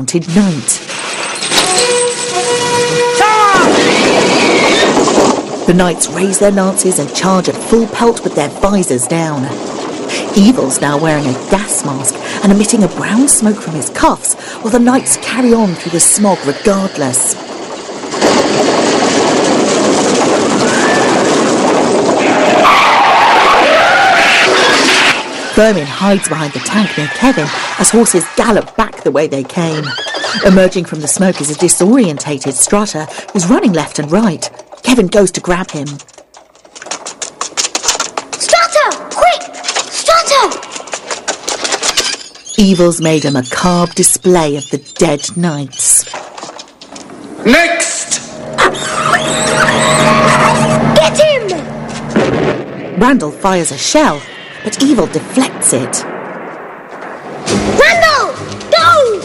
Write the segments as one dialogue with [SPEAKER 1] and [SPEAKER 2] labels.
[SPEAKER 1] mounted knight. The knights raise their lances and charge at full pelt with their visors down. Evil's now wearing a gas mask and emitting a brown smoke from his cuffs, while the knights carry on through the smog regardless. Vermin hides behind the tank near Kevin as horses gallop back the way they came. Emerging from the smoke is a disorientated Strutter who's running left and right. Kevin goes to grab him.
[SPEAKER 2] Strutter! Quick! Strutter!
[SPEAKER 1] Evil's made a macabre display of the dead knights.
[SPEAKER 3] Next!
[SPEAKER 2] Get him!
[SPEAKER 1] Randall fires a shell, but Evil deflects it.
[SPEAKER 2] Randall! Go!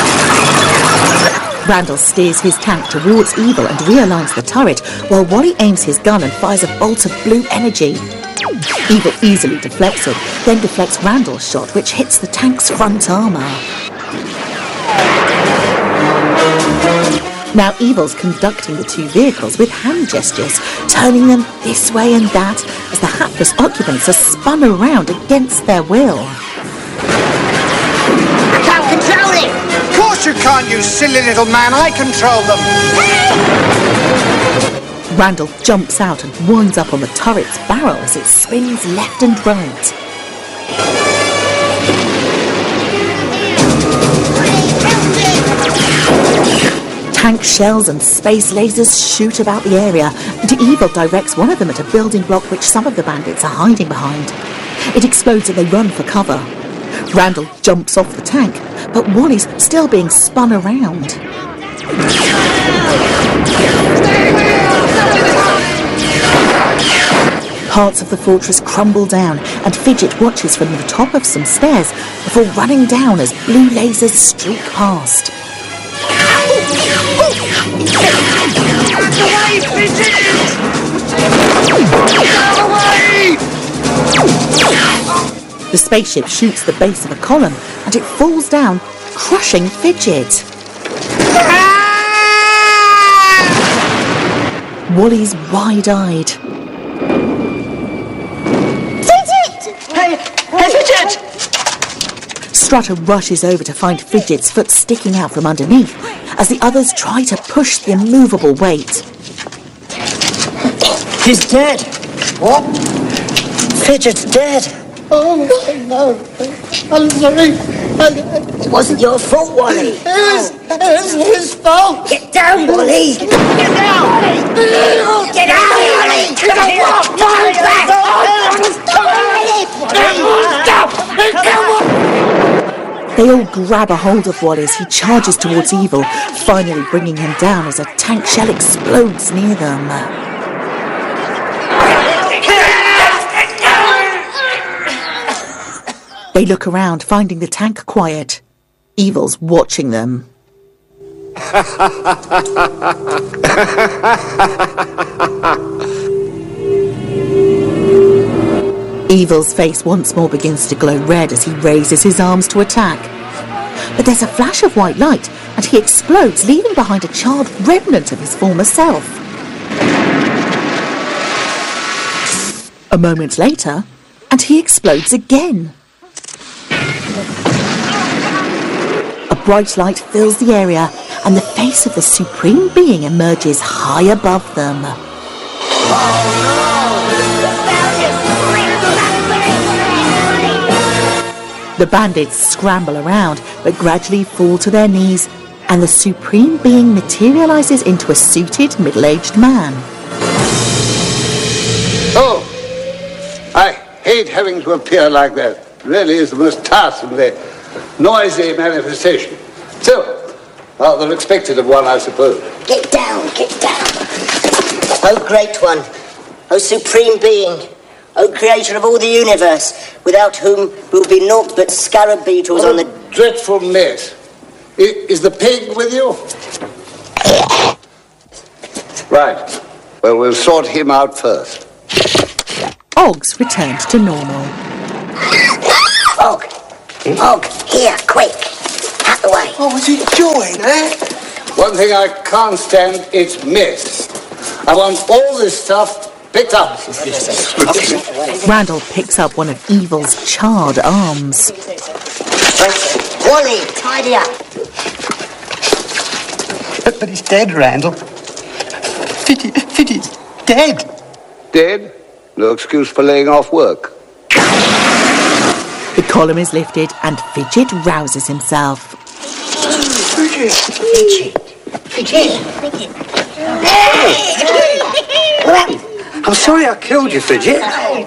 [SPEAKER 1] Randall steers his tank towards Evil and realigns the turret, while Wally aims his gun and fires a bolt of blue energy. Evil easily deflects it, then deflects Randall's shot, which hits the tank's front armour. Now Evil's conducting the two vehicles with hand gestures, turning them this way and that as the hapless occupants are spun around against their will.
[SPEAKER 2] I can't control it!
[SPEAKER 3] Of course you can't, you silly little man. I control them.
[SPEAKER 1] Randall jumps out and winds up on the turret's barrel as it spins left and right. Tank shells and space lasers shoot about the area, and Evil directs one of them at a building block which some of the bandits are hiding behind. It explodes and they run for cover. Randall jumps off the tank, but Wally's still being spun around. Parts of the fortress crumble down, and Fidget watches from the top of some stairs before running down as blue lasers streak past.
[SPEAKER 3] Away, Fidget! Away!
[SPEAKER 1] The spaceship shoots the base of a column, and it falls down, crushing Fidget. Wally's wide-eyed.
[SPEAKER 2] Fidget!
[SPEAKER 4] Hey, Fidget!
[SPEAKER 1] Strutter rushes over to find Fidget's foot sticking out from underneath as the others try to push the immovable weight.
[SPEAKER 4] He's dead.
[SPEAKER 3] What?
[SPEAKER 4] Fidget's dead.
[SPEAKER 3] Oh, no. I'm sorry.
[SPEAKER 4] It wasn't your fault, Wally.
[SPEAKER 3] It was his fault.
[SPEAKER 4] Get down, Wally.
[SPEAKER 3] Get down!
[SPEAKER 4] Get out, Wally.
[SPEAKER 3] Come on!
[SPEAKER 1] They all grab a hold of Wally as he charges towards Evil, finally bringing him down as a tank shell explodes near them. They look around, finding the tank quiet. Evil's watching them. Evil's face once more begins to glow red as he raises his arms to attack. But there's a flash of white light, and he explodes, leaving behind a charred remnant of his former self. A moment later, and he explodes again. A bright light fills the area, and the face of the Supreme Being emerges high above them. The bandits scramble around, but gradually fall to their knees, and the Supreme Being materializes into a suited, middle-aged man.
[SPEAKER 5] Oh, I hate having to appear like that. It really is the most tiresomely noisy manifestation. So, rather expected of one, I suppose.
[SPEAKER 4] Get down, get down. O Great One, O Supreme Being, O Creator of all the universe, without whom will be naught but scarab beetles
[SPEAKER 5] What
[SPEAKER 4] on the...
[SPEAKER 5] dreadful mess. Is the pig with you? Right. Well, we'll sort him out first.
[SPEAKER 1] Oggs returned to normal.
[SPEAKER 4] Og, here, quick, out the way.
[SPEAKER 3] What was he doing, eh?
[SPEAKER 5] One thing I can't stand is mess. I want all this stuff picked up.
[SPEAKER 1] Randall picks up one of Evil's charred arms.
[SPEAKER 4] Wally, tidy up.
[SPEAKER 3] But he's dead, Randall. Fidget's dead.
[SPEAKER 5] Dead? No excuse for laying off work.
[SPEAKER 1] The column is lifted and Fidget rouses himself.
[SPEAKER 4] Fidget.
[SPEAKER 3] What happened? I'm sorry I killed you, Fidget.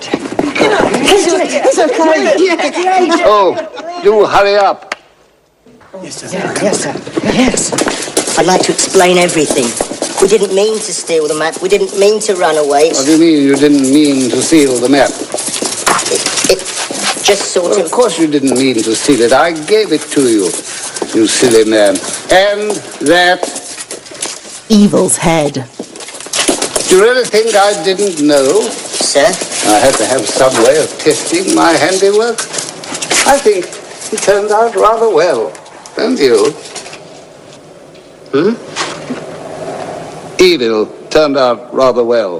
[SPEAKER 4] It's okay.
[SPEAKER 5] Oh, do hurry up.
[SPEAKER 3] Yes, sir. Yes.
[SPEAKER 4] I'd like to explain everything. We didn't mean to steal the map. We didn't mean to run away.
[SPEAKER 5] What do you mean you didn't mean to steal the map?
[SPEAKER 4] It just sort
[SPEAKER 5] Well,
[SPEAKER 4] of...
[SPEAKER 5] of course you didn't mean to steal it. I gave it to you, you silly man. And that...
[SPEAKER 1] Evil's head.
[SPEAKER 5] Do you really think I didn't know?
[SPEAKER 4] Sir?
[SPEAKER 5] I had to have some way of testing my handiwork. I think it turned out rather well, don't you? Evil turned out rather well.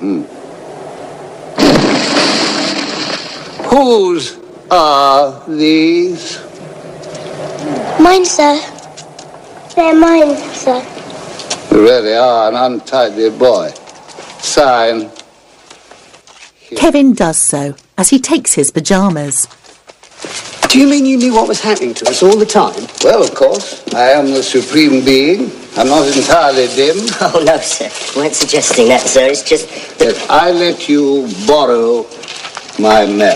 [SPEAKER 5] Whose are these?
[SPEAKER 2] Mine, sir. They're mine, sir.
[SPEAKER 5] You really are an untidy boy. Sign.
[SPEAKER 1] Kevin does so as he takes his pyjamas.
[SPEAKER 3] Do you mean you knew what was happening to us all the time?
[SPEAKER 5] Well, of course, I am the supreme being. I'm not entirely dim.
[SPEAKER 4] Oh, no, sir. We weren't suggesting that, sir. It's just that...
[SPEAKER 5] Yes, I let you borrow my map.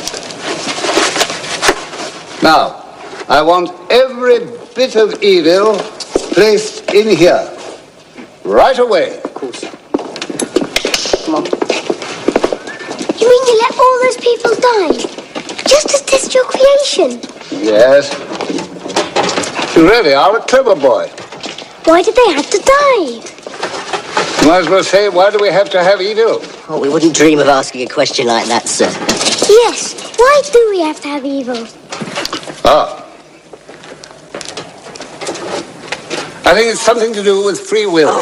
[SPEAKER 5] Now, I want every bit of evil placed in here. Right away.
[SPEAKER 3] Of course.
[SPEAKER 4] Come on.
[SPEAKER 2] You mean you let all those people die? Just to test your creation?
[SPEAKER 5] Yes. You really are a clever boy.
[SPEAKER 2] Why did they have to die?
[SPEAKER 5] You might as well say, why do we have to have evil?
[SPEAKER 4] Oh, we wouldn't dream of asking a question like that, sir.
[SPEAKER 2] Yes, why do we have to have evil?
[SPEAKER 5] Ah. I think it's something to do with free will.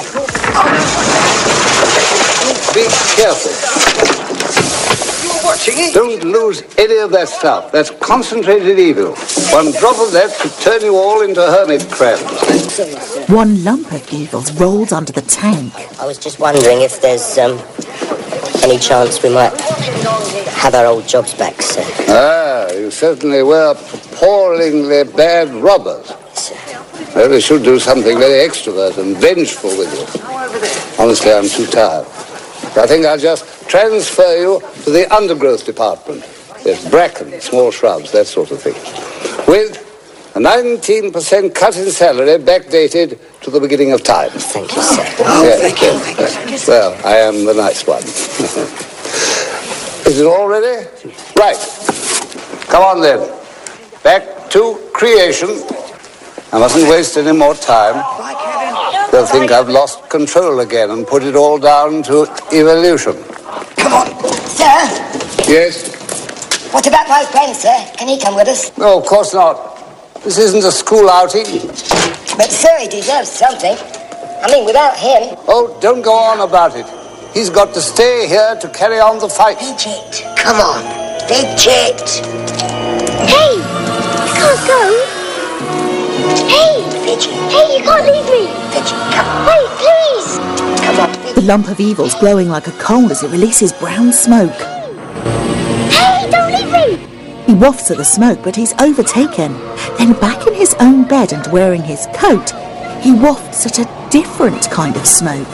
[SPEAKER 5] Be careful.
[SPEAKER 3] You're watching it?
[SPEAKER 5] Don't lose any of that stuff. That's concentrated evil. One drop of that could turn you all into hermit crabs.
[SPEAKER 1] One lump of Evils rolls under the tank.
[SPEAKER 4] I was just wondering if there's any chance we might have our old jobs back, sir.
[SPEAKER 5] Ah, you certainly were appallingly bad robbers. Well, we should do something very extrovert and vengeful with you. Honestly, I'm too tired. I think I'll just transfer you to the undergrowth department. There's bracken, small shrubs, that sort of thing. With a 19% cut in salary backdated to the beginning of time.
[SPEAKER 4] Thank you, sir.
[SPEAKER 5] Yes.
[SPEAKER 4] Thank you.
[SPEAKER 5] Well, I am the nice one. Is it all ready? Right. Come on then. Back to creation. I mustn't waste any more time. They'll think I've lost control again and put it all down to evolution.
[SPEAKER 4] Come on. Sir?
[SPEAKER 5] Yes?
[SPEAKER 4] What about my friend, sir? Can he come with us?
[SPEAKER 5] No, of course not. This isn't a school outing.
[SPEAKER 4] But, sir, he deserves something. I mean, without him...
[SPEAKER 5] Oh, don't go on about it. He's got to stay here to carry on the fight.
[SPEAKER 4] Fidget, come on. Fidget.
[SPEAKER 2] Hey, you can't go. Hey,
[SPEAKER 4] Fidget.
[SPEAKER 2] hey, you can't leave me.
[SPEAKER 4] Fidget, come on.
[SPEAKER 2] Wait, please.
[SPEAKER 4] Come on.
[SPEAKER 1] The lump of Evil's glowing like a coal as it releases brown smoke.
[SPEAKER 2] Hey, don't leave me.
[SPEAKER 1] He wafts at the smoke, but he's overtaken. Then back in his own bed and wearing his coat, he wafts at a different kind of smoke.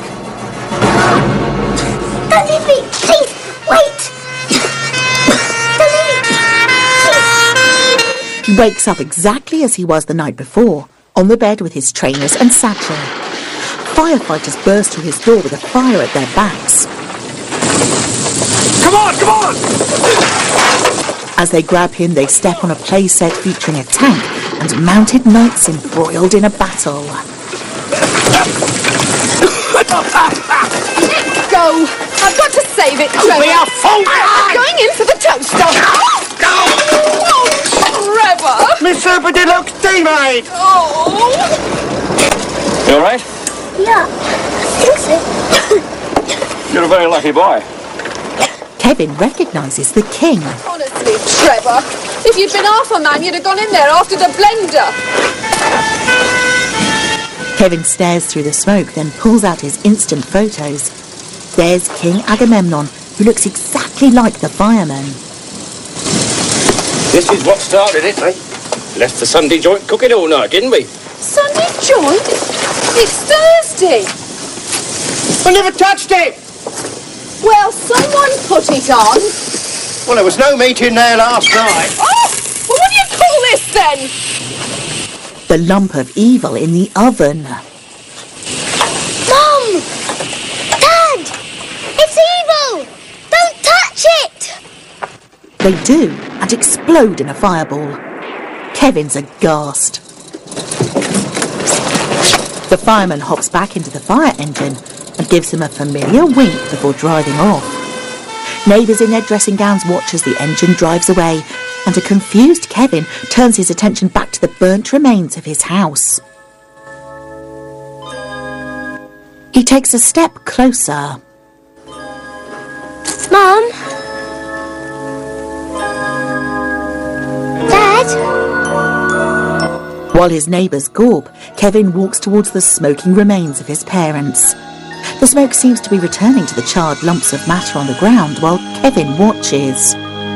[SPEAKER 2] Don't leave me, please. Wait. Don't leave me. Please.
[SPEAKER 1] He wakes up exactly as he was the night before, on the bed with his trainers and satchel. Firefighters burst through his door with a fire at their backs.
[SPEAKER 3] Come on, come on!
[SPEAKER 1] As they grab him, they step on a play set featuring a tank and mounted knights embroiled in a battle.
[SPEAKER 6] Go! I've got to save it, Trevor.
[SPEAKER 3] We are full!
[SPEAKER 6] I'm going in for the toaster.
[SPEAKER 3] No!
[SPEAKER 6] Trevor!
[SPEAKER 3] Miss Super Deluxe teammate!
[SPEAKER 6] Oh!
[SPEAKER 7] You all right?
[SPEAKER 2] Yeah, I think so.
[SPEAKER 7] You're a very lucky boy.
[SPEAKER 1] Kevin recognises the king.
[SPEAKER 6] Honestly, Trevor, if you'd been half a man, you'd have gone in there after the blender.
[SPEAKER 1] Kevin stares through the smoke, then pulls out his instant photos. There's King Agamemnon, who looks exactly like the fireman.
[SPEAKER 7] This is what started it, eh? Left the Sunday joint cooking all night, didn't we?
[SPEAKER 6] Sunday joint? It's Thursday.
[SPEAKER 3] I never touched it!
[SPEAKER 6] Well, someone put it on.
[SPEAKER 3] Well, there was no meat in there last night.
[SPEAKER 6] Oh! Well, what do you call this then?
[SPEAKER 1] The lump of evil in the oven.
[SPEAKER 2] Mum! Dad! It's evil! Don't touch it!
[SPEAKER 1] They do, and explode in a fireball. Kevin's aghast. The fireman hops back into the fire engine and gives him a familiar wink before driving off. Neighbours in their dressing gowns watch as the engine drives away, and a confused Kevin turns his attention back to the burnt remains of his house. He takes a step closer.
[SPEAKER 2] Mum? Dad?
[SPEAKER 1] While his neighbours gawp, Kevin walks towards the smoking remains of his parents. The smoke seems to be returning to the charred lumps of matter on the ground while Kevin watches.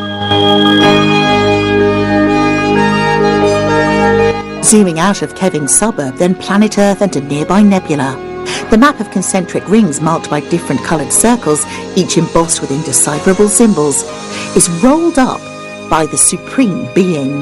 [SPEAKER 1] Zooming out of Kevin's suburb, then planet Earth and a nearby nebula. The map of concentric rings marked by different coloured circles, each embossed with indecipherable symbols, is rolled up by the Supreme Being.